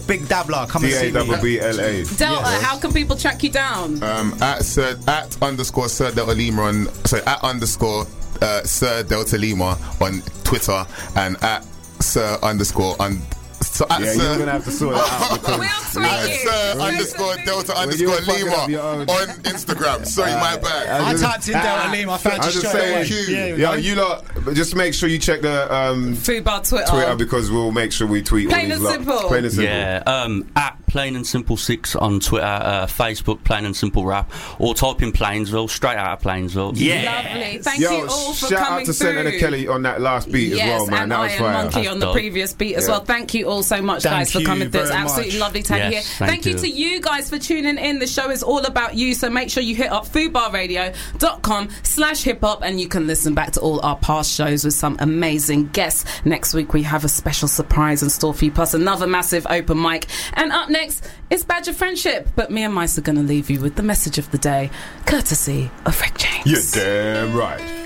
Big Dabbler. Come and see me. DABBLA. Delta, how can people track you down? At @ Sir Delta Lima Sir Delta Lima on Twitter, and at Sir So you're gonna have to sort it out because Sir _Delta Lima on Instagram. Sorry, my bad. I typed in Delta Lima. I found you straight away. Yeah, you lot, just make sure you check the Fubar Twitter, because we'll make sure we tweet Plain all and these simple. Plain and simple. Yeah, at Plain and Simple 6 on Twitter, Facebook Plain and Simple Rap, or type in Plainsville, straight out of Plainsville. Lovely. Thank you all for shout coming out to through. Senator Kelly on that last beat as well, man. And That was Iron fire. Monkey on the previous beat as well. Thank you all so much, guys, for coming through. It's absolutely lovely to have you here. Thank you to you guys for tuning in. The show is all about you, so make sure you hit up fubarradio.com/hiphop and you can listen back to all our past shows with some amazing guests. Next week we have a special surprise in store for you, plus another massive open mic. And up next is Badge of Friendship, but me and Mice are going to leave you with the message of the day, courtesy of Rick James. You're damn right.